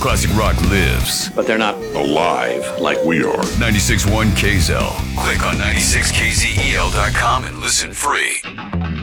Classic rock lives. But they're not alive like we are. 96.1 KZEL. Click on 96kzel.com and listen free.